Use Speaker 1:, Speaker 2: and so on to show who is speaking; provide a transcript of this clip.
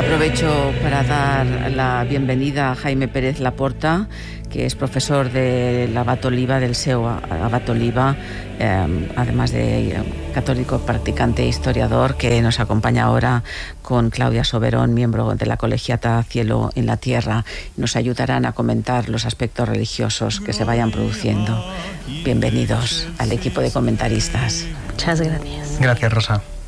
Speaker 1: Aprovecho para dar la bienvenida a Jaime Pérez Laporta, que es profesor del Abat Oliba, del SEO Abat Oliba, además de católico practicante e historiador, que nos acompaña ahora con Claudia Soberón, miembro de la colegiata Cielo en la Tierra. Nos ayudarán a comentar los aspectos religiosos que se vayan produciendo. Bienvenidos al equipo de comentaristas.
Speaker 2: Muchas gracias.
Speaker 3: Gracias, Rosa.